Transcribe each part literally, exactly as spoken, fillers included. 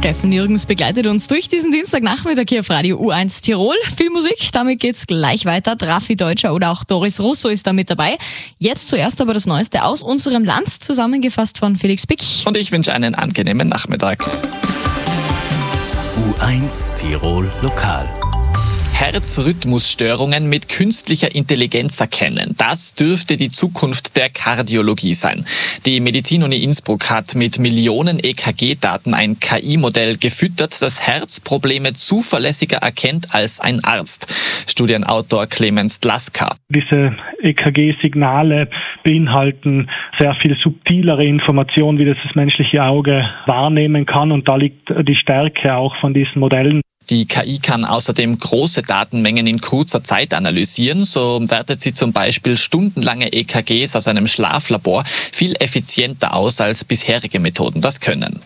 Steffen Jürgens begleitet uns durch diesen Dienstagnachmittag hier auf Radio U eins Tirol. Viel Musik, damit geht's gleich weiter. Raffi Deutscher oder auch Doris Russo ist da mit dabei. Jetzt zuerst aber das Neueste aus unserem Land, zusammengefasst von Felix Pick. Und ich wünsche einen angenehmen Nachmittag. U eins Tirol Lokal. Herzrhythmusstörungen mit künstlicher Intelligenz erkennen. Das dürfte die Zukunft der Kardiologie sein. Die Medizin-Uni Innsbruck hat mit Millionen E K G-Daten ein K I-Modell gefüttert, das Herzprobleme zuverlässiger erkennt als ein Arzt. Studienautor Clemens Dlaska. Diese E K G-Signale beinhalten sehr viel subtilere Informationen, wie das das menschliche Auge wahrnehmen kann. Und da liegt die Stärke auch von diesen Modellen. Die K I kann außerdem große Datenmengen in kurzer Zeit analysieren. So wertet sie zum Beispiel stundenlange E K Gs aus einem Schlaflabor viel effizienter aus, als bisherige Methoden das können.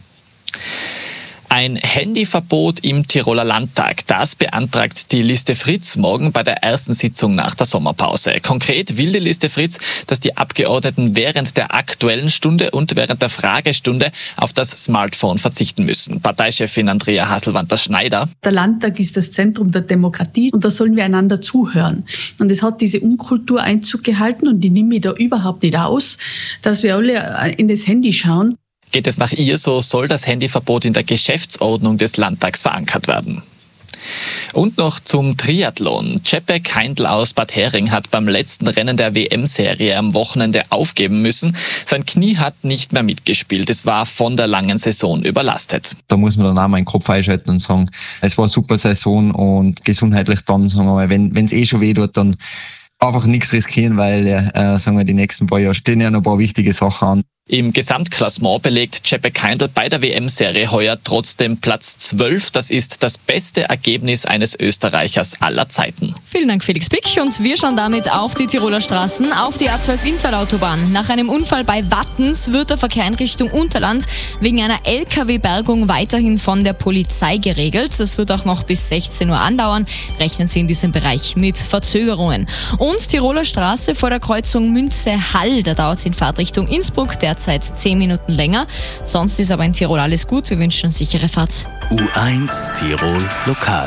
Ein Handyverbot im Tiroler Landtag, das beantragt die Liste Fritz morgen bei der ersten Sitzung nach der Sommerpause. Konkret will die Liste Fritz, dass die Abgeordneten während der Aktuellen Stunde und während der Fragestunde auf das Smartphone verzichten müssen. Parteichefin Andrea Hasselwanter-Schneider. Der Landtag ist das Zentrum der Demokratie und da sollen wir einander zuhören. Und es hat diese Unkultur Einzug gehalten und die nehme ich da überhaupt nicht aus, dass wir alle in das Handy schauen. Geht es nach ihr, so soll das Handyverbot in der Geschäftsordnung des Landtags verankert werden. Und noch zum Triathlon. Cepek Heindl aus Bad Hering hat beim letzten Rennen der W M-Serie am Wochenende aufgeben müssen. Sein Knie hat nicht mehr mitgespielt. Es war von der langen Saison überlastet. Da muss man dann auch mal den Kopf einschalten und sagen, es war eine super Saison und gesundheitlich dann, sagen wir mal, wenn es eh schon weh tut, dann einfach nichts riskieren, weil äh, sagen wir, die nächsten paar Jahre stehen ja noch ein paar wichtige Sachen an. Im Gesamtklassement belegt Cepek Heindl bei der W M-Serie heuer trotzdem Platz zwölf. Das ist das beste Ergebnis eines Österreichers aller Zeiten. Vielen Dank, Felix Pick. Und wir schauen damit auf die Tiroler Straßen, auf die A zwölf Inntal-Autobahn. Nach einem Unfall bei Wattens wird der Verkehr in Richtung Unterland wegen einer L K W-Bergung weiterhin von der Polizei geregelt. Das wird auch noch bis sechzehn Uhr andauern. Rechnen Sie in diesem Bereich mit Verzögerungen. Und Tiroler Straße vor der Kreuzung Münze-Hall. Da dauert es in Fahrtrichtung Innsbruck derzeit zehn Minuten länger. Sonst ist aber in Tirol alles gut. Wir wünschen sichere Fahrt. U eins Tirol Lokal.